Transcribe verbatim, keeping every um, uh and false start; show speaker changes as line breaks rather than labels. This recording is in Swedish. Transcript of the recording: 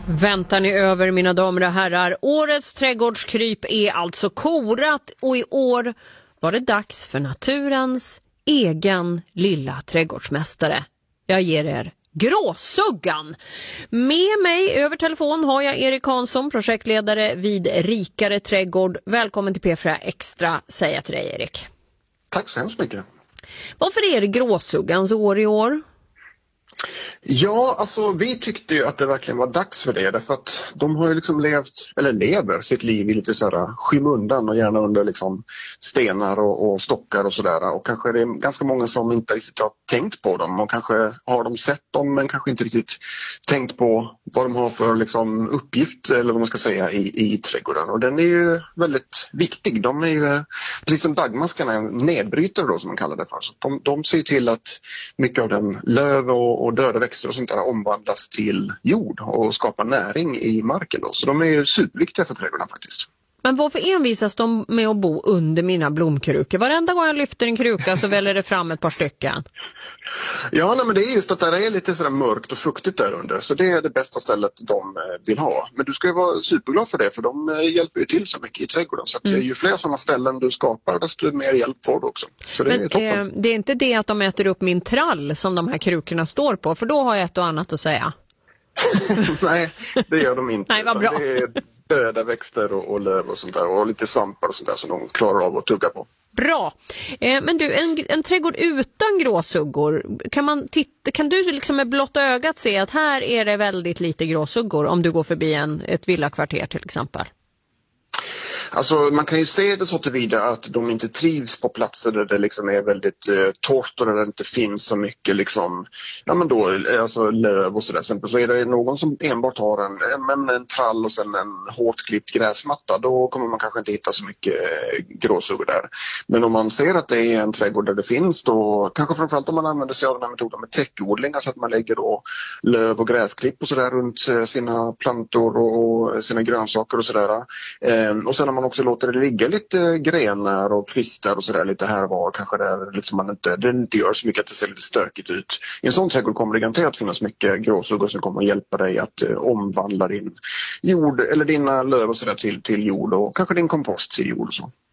Väntar ni över, mina damer och herrar? Årets trädgårdskryp är alltså korat och i år var det dags för naturens egen lilla trädgårdsmästare. Jag ger er gråsuggan. Med mig över telefon har jag Erik Hansson, projektledare vid Rikare trädgård. Välkommen till P fyra Extra, säger jag till dig, Erik.
Tack så hemskt mycket.
Varför är det gråsuggans år i år?
Ja, alltså vi tyckte ju att det verkligen var dags för det, därför att de har ju liksom levt, eller lever sitt liv i lite sådär skymundan och gärna under liksom stenar och, och stockar och sådär, och kanske det är ganska många som inte riktigt har tänkt på dem och kanske har de sett dem men kanske inte riktigt tänkt på vad de har för liksom uppgift, eller vad man ska säga, i, i trädgården, och den är ju väldigt viktig. De är ju, precis som dagmaskarna, nedbrytare då som man kallar det för. Så de, de ser till att mycket av den löv och, och döda växter och sånt där omvandlas till jord och skapar näring i marken då. Så de är ju superviktiga för trädgården faktiskt.
Men varför envisas de med att bo under mina blomkrukor? Varenda gång jag lyfter en kruka så väljer det fram ett par stycken.
Ja, nej, men det är just att det är lite sådär mörkt och fuktigt där under. Så det är det bästa stället de vill ha. Men du ska ju vara superglad för det, för de hjälper ju till så mycket i trädgården. Så att mm. ju fler sådana ställen du skapar, desto mer hjälp får du också. Så det
men,
är toppen.
Eh, det är inte det att de äter upp min trall som de här krukorna står på, för då har jag ett och annat att säga.
Nej, det gör de inte.
Nej, vad bra.
Det är döda växter och, och löv och sånt där, och lite svampar och sånt där som de klarar av att tugga på.
Bra. Eh, men du, en, en trädgård utan gråsuggor, kan, man titta, kan du liksom med blotta ögat se att här är det väldigt lite gråsuggor om du går förbi en, ett villakvarter till exempel?
Alltså man kan ju se det så tillvida att de inte trivs på platser där det liksom är väldigt eh, torrt och där det inte finns så mycket liksom, ja men då, alltså löv och sådär. Så är det någon som enbart har en, en, en trall och sen en hårt klippt gräsmatta, då kommer man kanske inte hitta så mycket eh, gråsuggor där. Men om man ser att det är en trädgård där det finns, då kanske framförallt om man använder sig av den här metoden med täckodling, alltså att man lägger då löv och gräsklipp och sådär runt eh, sina plantor och, och sina grönsaker och sådär. Eh, och sen när man också låter det ligga lite grenar och kvistar och sådär lite här var, kanske där liksom man inte, det inte gör så mycket att det ser lite stökigt ut. I en sån trädgård kommer det garanterat finnas mycket gråsuggor som kommer att hjälpa dig att eh, omvandla din jord eller dina löv och sådär till, till jord, och kanske din kompost till jord och så.